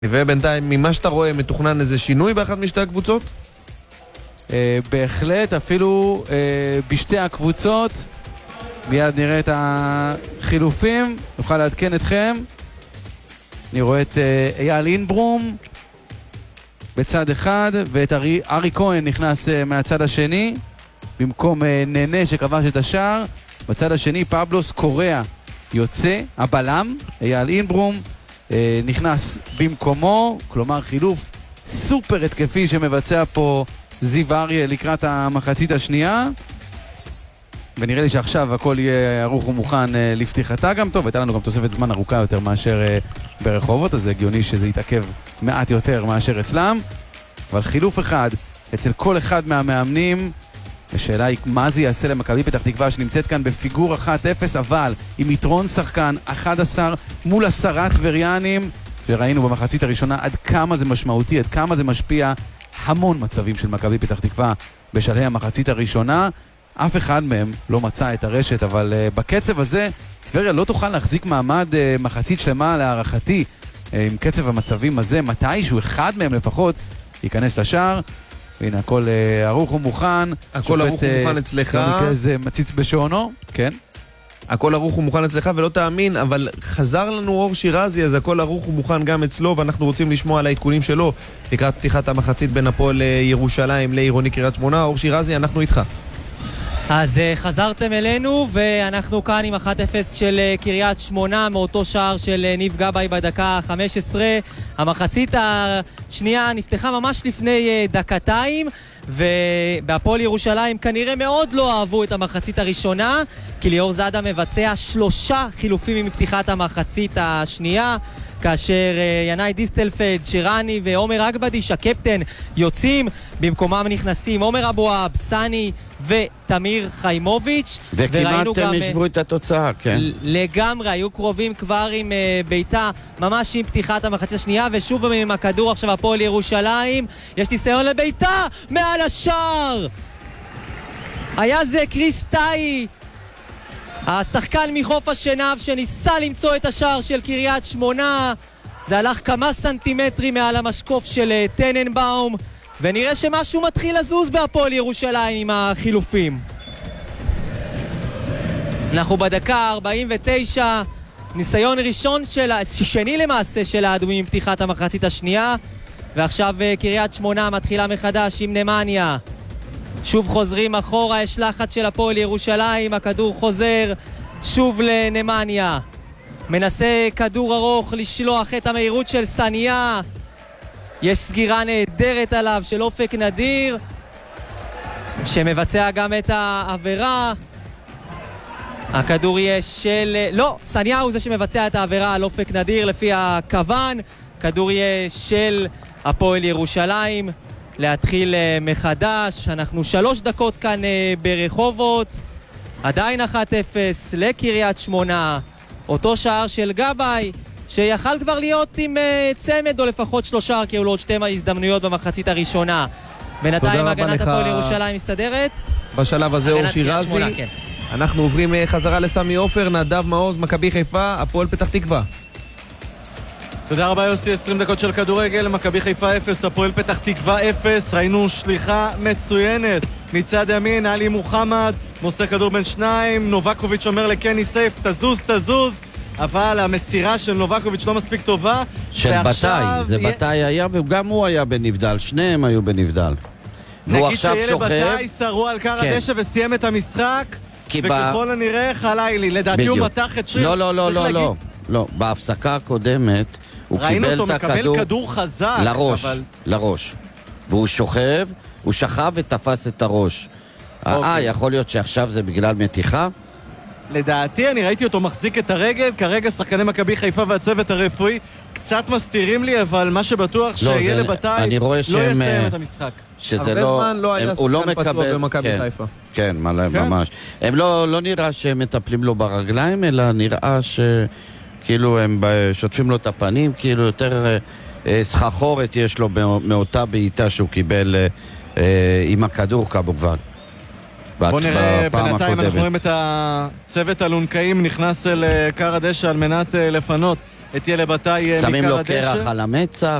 ובינתיים, ממה שאתה רואה, מתוכנן איזה שינוי באחת משתי הקבוצות? בהחלט, אפילו בשתי הקבוצות. מיד נראה את החילופים, נוכל לעדכן אתכם. אני רואה את אייל אינברום בצד אחד, ואת ארי כהן נכנס מהצד השני, במקום ננה שכבש את השער. בצד השני פבלוס קוריאה יוצא, הבלם, אייל אינברום נכנס במקומו, כלומר חילוף סופר התקפי שמבצע פה זיו אריה לקראת המחצית השנייה. ונראה לי שעכשיו הכל יהיה ערוך ומוכן לפתיחתה גם. טוב, הייתה לנו גם תוספת זמן ארוכה יותר מאשר ברחובות, אז זה הגיוני שזה יתעכב מעט יותר מאשר אצלם. אבל חילוף אחד אצל כל אחד מהמאמנים, השאלה היא מה זה יעשה למכבי פתח תקווה שנמצאת כאן בפיגור 1-0, אבל עם יתרון שחקן 11 מול 10 טבריאנים, וראינו במחצית הראשונה עד כמה זה משמעותי, עד כמה זה משפיע. המון מצבים של מכבי פתח תקווה בשלהי המחצית הראשונה, אף אחד מהם לא מצא את הרשת, אבל בקצב הזה טבריה לא תוכל להחזיק מעמד מחצית שלמה להערכתי עם קצב המצבים הזה, מתישהו אחד מהם לפחות ייכנס לשער. והנה הכל ערוך ומוכן, הכל ערוך ומוכן אצלך, זה מציץ בשעונו, כן? הכל ערוך ומוכן אצלך, ולא תאמין, אבל חזר לנו אור שירזי, אז הכל ערוך ומוכן גם אצלו, ואנחנו רוצים לשמוע על העדכונים שלו לקראת פתיחת המחצית בין הפועל ירושלים לעירוני קריית שמונה. אור שירזי, אנחנו איתך. אז חזרתם אלינו, ואנחנו כאן עם 1-0 של קריית שמונה, מאותו שער של ניב גבאי בדקה 15. המחצית השנייה נפתחה ממש לפני דקתיים, ובהפועל ירושלים כנראה מאוד לא אהבו את המחצית הראשונה, כי ליאור זאדה מבצע 3 חילופים מפתיחת המחצית השנייה, כאשר ינאי דיסטלפד, שירני ועומר אגבדיש, הקפטן, יוצאים, במקומם נכנסים עומר אבואב, סני ותמיר חיימוביץ', וכמעט הם ישבו את התוצאה, כן. לגמרי, היו קרובים כבר עם ביתה, ממש עם פתיחת המחצית השנייה, ושוב עם הכדור עכשיו הפועל ירושלים, יש ניסיון לביתה, מעל השער! היה זה קריס טאי, השחקן מחוף השנב שניסה למצוא את השער של קריית שמונה. זה הלך כמה סנטימטרים מעל המשקוף של טננבאום, ונראה שמשהו מתחיל לזוז בהפועל ירושלים עם החילופים. אנחנו בדקה 49, ניסיון ראשון שני למעשה של האדומים עם פתיחת המחצית השנייה, ועכשיו קריית שמונה מתחילה מחדש עם נמניה. שוב חוזרים אחורה, יש לחץ של הפועל ירושלים, הכדור חוזר שוב לנמניה, מנסה כדור ארוך לשלוח את המהירות של סניה, יש סגירה נהדרת עליו של אופק נדיר שמבצע גם את העבירה. הכדור יהיה של... לא, סניה הוא זה שמבצע את העבירה על אופק נדיר לפי הכוון. כדור יהיה של הפועל ירושלים להתחיל מחדש. אנחנו 3 דקות כאן ברחובות, עדיין 1-0 לקריית שמונה. אותו שער של גבאי שיכל כבר להיות עם צמד או לפחות 3, כי היו לו עוד 2 הזדמנויות במחצית הראשונה. בינתיים הגנת הפועל ירושלים מסתדרת בשלב הזה. אור שירזי, כן. אנחנו עוברים חזרה לסמי עופר, נדב מעוז, מכבי חיפה, הפועל פתח תקווה. תודה רבה יוסי, 20 דקות של כדורגל, מכבי חיפה 0, הפועל פתח תקווה 0. ראינו שליחה מצוינת מצד ימין, עלי מוחמד מוסר כדור בין 2, נובקוביץ' אומר לקני סייף תזוז, אבל המסירה של נובקוביץ' לא מספיק טובה. של בתאי, זה בתאי היה, וגם הוא היה בנבדל, שניהם היו בנבדל. נגיד שילד בתאי שרו על קר הדשא וסיים את המשחק, וככל הנראה חלילי, לדעתי הוא מתח את שריר. לא, בהפסקה הקודמת הוא קיבל את הכדור, מקבל כדור חזק לראש, והוא שכב ותפס את הראש. יכול להיות שעכשיו זה בגלל מתיחה? לדעתי, אני ראיתי אותו מחזיק את הרגל, כרגע שחקני מכבי חיפה והצוות הרפואי קצת מסתירים לי, אבל מה שבטוח שילד בתאי לא יסיים את המשחק. הרבה זמן לא היה שחקן פצוע במכבי חיפה. כן, ממש. הם לא נראה שהם מטפלים לו ברגליים, אלא נראה שכאילו הם שוטפים לו את הפנים, כאילו יותר סחחורת יש לו מאותה בעיטה שהוא קיבל עם הכדור כמובן. בוא נראה, בינתיים אנחנו רואים את הצוות הלונקאים נכנס אל קר הדשא על מנת לפנות את ילבטאי שמים מקר לו הדשא. קרח על המצח.